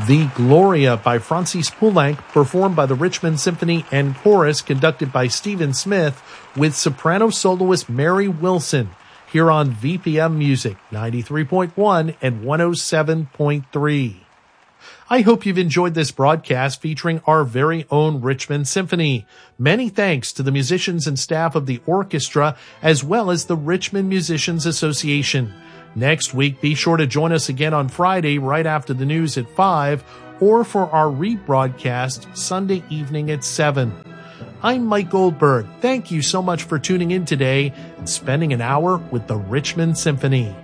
The Gloria by Francis Poulenc, performed by the Richmond Symphony and Chorus, conducted by Stephen Smith, with soprano soloist Mary Wilson, here on VPM Music 93.1 and 107.3. I hope you've enjoyed this broadcast featuring our very own Richmond Symphony. Many thanks to the musicians and staff of the orchestra, as well as the Richmond Musicians Association. Next week, be sure to join us again on Friday right after the news at 5, or for our rebroadcast Sunday evening at 7. I'm Mike Goldberg. Thank you so much for tuning in today and spending an hour with the Richmond Symphony.